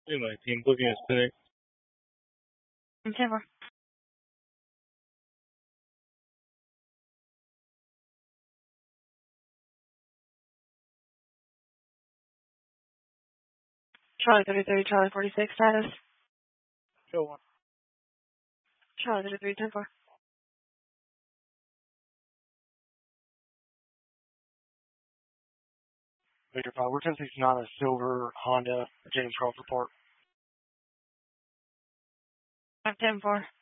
Anyway, team booking is finished. Timber. Charlie 33, Charlie 46, status. Show one. Charlie 33, 10-4. Victor 5, we're 1069 a silver Honda, James Crawford Park. 5-10-4.